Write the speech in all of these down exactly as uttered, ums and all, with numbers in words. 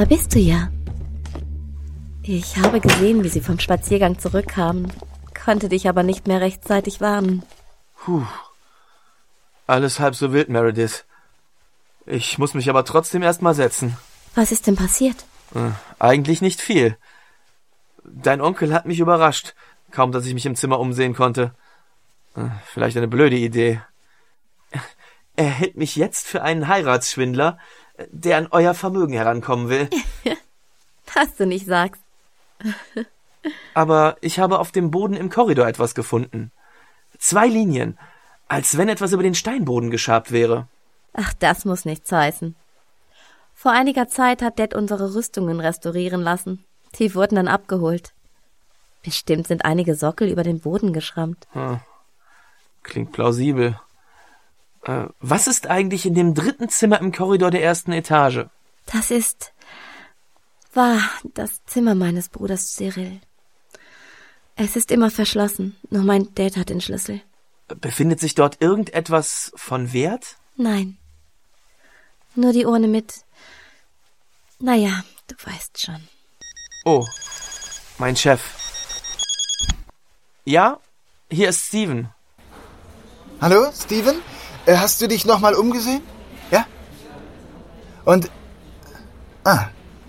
da bist du ja. Ich habe gesehen, wie sie vom Spaziergang zurückkamen, konnte dich aber nicht mehr rechtzeitig warnen. Puh. Alles halb so wild, Meredith. Ich muss mich aber trotzdem erst mal setzen. Was ist denn passiert? Äh, eigentlich nicht viel. Dein Onkel hat mich überrascht, kaum dass ich mich im Zimmer umsehen konnte. Äh, vielleicht eine blöde Idee. Er hält mich jetzt für einen Heiratsschwindler, der an euer Vermögen herankommen will. Was du nicht sagst. Aber ich habe auf dem Boden im Korridor etwas gefunden. Zwei Linien, als wenn etwas über den Steinboden geschabt wäre. Ach, das muss nichts heißen. Vor einiger Zeit hat Dad unsere Rüstungen restaurieren lassen. Die wurden dann abgeholt. Bestimmt sind einige Sockel über den Boden geschrammt. Hm. Klingt plausibel. Äh, was ist eigentlich in dem dritten Zimmer im Korridor der ersten Etage? Das ist... war das Zimmer meines Bruders Cyril. Es ist immer verschlossen, nur mein Dad hat den Schlüssel. Befindet sich dort irgendetwas von Wert? Nein. Nur die Urne mit... Naja, du weißt schon. Oh, mein Chef. Ja, hier ist Steven. Hallo, Steven? Äh, hast du dich nochmal umgesehen? Ja? Und... Ah.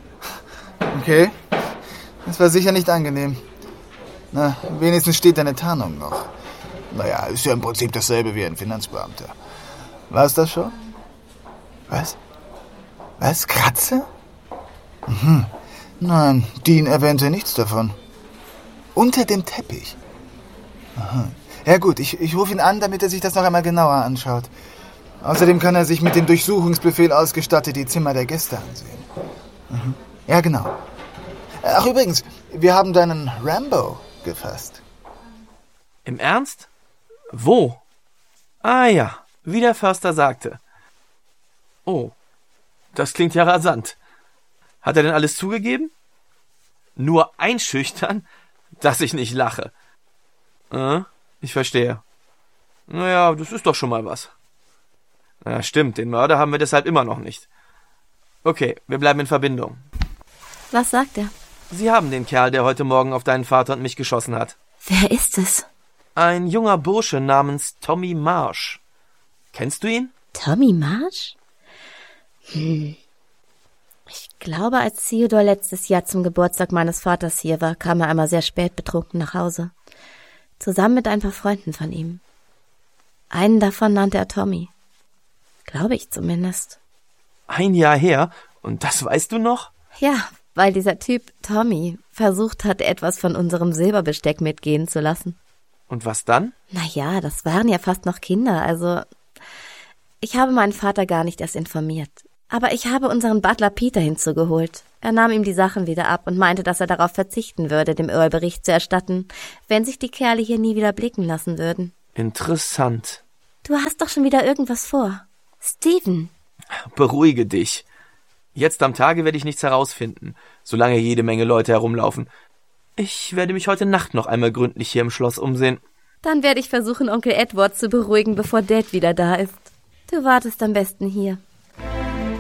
Okay. Das war sicher nicht angenehm. Na, wenigstens steht deine Tarnung noch. Naja, ist ja im Prinzip dasselbe wie ein Finanzbeamter. War's das schon? Was? Was? Kratzer? Mhm. Nein, Dean erwähnte nichts davon. Unter dem Teppich? Aha. Ja gut, ich, ich rufe ihn an, damit er sich das noch einmal genauer anschaut. Außerdem kann er sich mit dem Durchsuchungsbefehl ausgestattet die Zimmer der Gäste ansehen. Mhm. Ja, genau. Ach übrigens, wir haben deinen Rambo gefasst. Im Ernst? Wo? Ah ja, wie der Förster sagte. Oh, das klingt ja rasant. Hat er denn alles zugegeben? Nur einschüchtern, dass ich nicht lache. Äh, ich verstehe. Naja, das ist doch schon mal was. Na, stimmt, den Mörder haben wir deshalb immer noch nicht. Okay, wir bleiben in Verbindung. Was sagt er? Sie haben den Kerl, der heute Morgen auf deinen Vater und mich geschossen hat. Wer ist es? Ein junger Bursche namens Tommy Marsh. Kennst du ihn? Tommy Marsh? Hm. Ich glaube, als Theodor letztes Jahr zum Geburtstag meines Vaters hier war, kam er einmal sehr spät betrunken nach Hause. Zusammen mit ein paar Freunden von ihm. Einen davon nannte er Tommy. Glaube ich zumindest. Ein Jahr her? Und das weißt du noch? Ja, weil dieser Typ, Tommy, versucht hat, etwas von unserem Silberbesteck mitgehen zu lassen. Und was dann? Na ja, das waren ja fast noch Kinder, also... Ich habe meinen Vater gar nicht erst informiert. Aber ich habe unseren Butler Peter hinzugeholt. Er nahm ihm die Sachen wieder ab und meinte, dass er darauf verzichten würde, dem Earl Bericht zu erstatten, wenn sich die Kerle hier nie wieder blicken lassen würden. Interessant. Du hast doch schon wieder irgendwas vor. Steven. Beruhige dich. Jetzt am Tage werde ich nichts herausfinden, solange jede Menge Leute herumlaufen. Ich werde mich heute Nacht noch einmal gründlich hier im Schloss umsehen. Dann werde ich versuchen, Onkel Edward zu beruhigen, bevor Dad wieder da ist. Du wartest am besten hier.